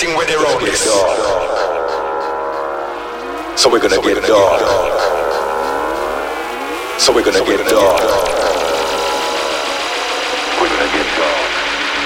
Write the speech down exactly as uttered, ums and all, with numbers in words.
thing where they roll this. So we're gonna get dark. So we're gonna get dark.